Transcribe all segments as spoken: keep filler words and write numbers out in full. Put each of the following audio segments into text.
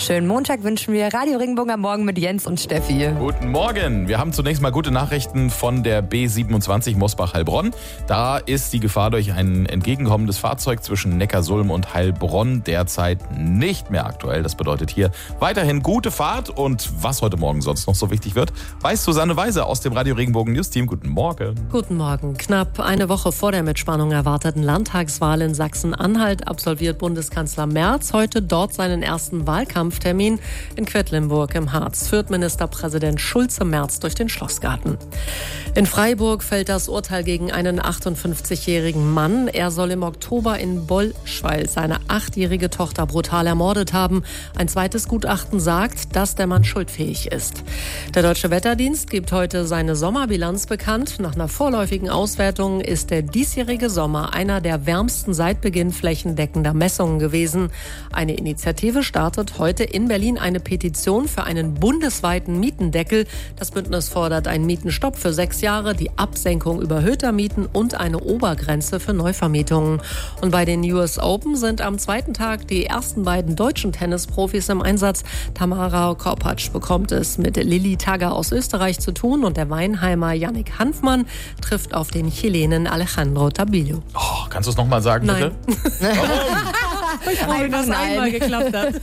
Schönen Montag wünschen wir. Radio Regenbogen am Morgen mit Jens und Steffi. Guten Morgen. Wir haben zunächst mal gute Nachrichten von der B siebenundzwanzig Mosbach-Heilbronn. Da ist die Gefahr durch ein entgegenkommendes Fahrzeug zwischen Neckarsulm und Heilbronn derzeit nicht mehr aktuell. Das bedeutet hier weiterhin gute Fahrt. Und was heute Morgen sonst noch so wichtig wird, weiß Susanne Weise aus dem Radio Regenbogen News Team. Guten Morgen. Guten Morgen. Knapp eine Woche vor der mit Spannung erwarteten Landtagswahl in Sachsen-Anhalt absolviert Bundeskanzler Merz heute dort seinen ersten Wahlkampftermin. In Quedlinburg im Harz führt Ministerpräsident Schulze-Merz durch den Schlossgarten. In Freiburg fällt das Urteil gegen einen achtundfünfzigjährigen Mann. Er soll im Oktober in Bollschweil seine achtjährige Tochter brutal ermordet haben. Ein zweites Gutachten sagt, dass der Mann schuldfähig ist. Der Deutsche Wetterdienst gibt heute seine Sommerbilanz bekannt. Nach einer vorläufigen Auswertung ist der diesjährige Sommer einer der wärmsten seit Beginn flächendeckender Messungen gewesen. Eine Initiative startet heute in Berlin eine Petition für einen bundesweiten Mietendeckel. Das Bündnis fordert einen Mietenstopp für sechs Jahre, die Absenkung überhöhter Mieten und eine Obergrenze für Neuvermietungen. Und bei den U S Open sind am zweiten Tag die ersten beiden deutschen Tennisprofis im Einsatz. Tamara Korpatsch bekommt es mit Lilly Tagger aus Österreich zu tun und der Weinheimer Yannick Hanfmann trifft auf den Chilenen Alejandro Tabillo. Oh, kannst du es nochmal sagen, Nein. bitte? Warum? Ich freue mich, dass es einmal geklappt hat.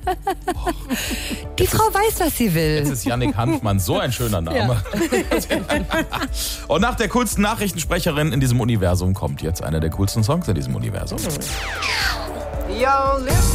Die Frau weiß, was sie will. Jetzt ist Yannick Hanfmann so ein schöner Name. Ja. Und nach der coolsten Nachrichtensprecherin in diesem Universum kommt jetzt einer der coolsten Songs in diesem Universum. Yo, listen.